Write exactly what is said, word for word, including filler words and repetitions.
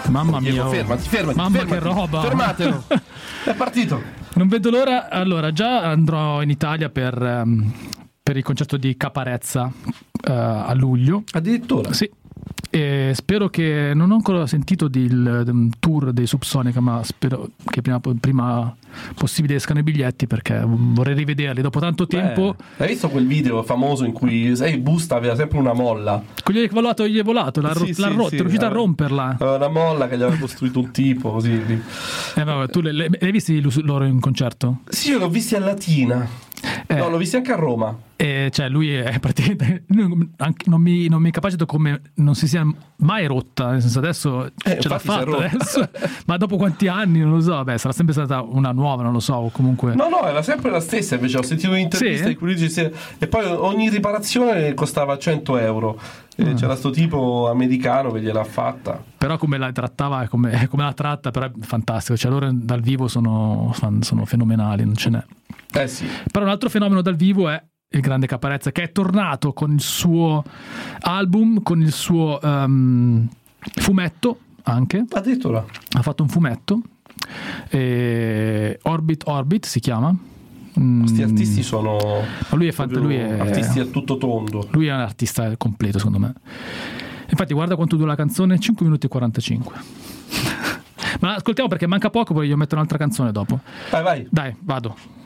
Mamma mia, Diego, oh. fermati, fermati, Mamma, fermati, che roba. fermatelo. È partito. Non vedo l'ora. Allora, già andrò in Italia per, um, per il concerto di Caparezza uh, a luglio. Addirittura? Sì. E spero che non ho ancora sentito del, del tour dei Subsonica, ma spero che prima, prima possibile escano i biglietti, perché vorrei rivederli dopo tanto tempo. Beh, hai visto quel video famoso in cui sai, Busta aveva sempre una molla? Quello che è volato, gli è volato, l'ha, Sì, l'ha sì, rotto, sì, è riuscito a aveva- romperla. Aveva una molla che gli aveva costruito un tipo così. Eh, vabbè, tu le, le, le hai visti loro in concerto? Sì, io l'ho visti a Latina. Eh. No, l'ho visti anche a Roma. E cioè lui è praticamente anche, non, mi, non mi capacito come non si sia mai rotta, nel senso adesso Eh, ce l'ha infatti si è fatta rotta. adesso, ma dopo quanti anni non lo so, beh sarà sempre stata una nuova, non lo so, o comunque No, no, era sempre la stessa. Invece ho sentito un'intervista Sì? in cui lui dice e poi ogni riparazione costava cento euro. E Ah. c'era sto tipo americano che gliel'ha fatta. però come la trattava e come, come la tratta, però è fantastico, cioè loro dal vivo sono, sono fenomenali, non ce n'è. Eh sì. Però un altro fenomeno dal vivo è il grande Caparezza, che è tornato con il suo album, con il suo um, fumetto anche. Addirittura. Ha fatto un fumetto, eh, Orbit Orbit si chiama. Questi Mm, artisti sono ma lui è, fant- lui è artisti a tutto tondo. lui è un artista completo, secondo me. Infatti guarda quanto dura la canzone, cinque minuti e quarantacinque. Ma ascoltiamo perché manca poco, poi io metto un'altra canzone dopo. Vai, vai. Dai, vado.